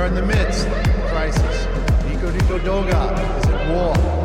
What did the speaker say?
are in the midst of a crisis. Nico Doga is at war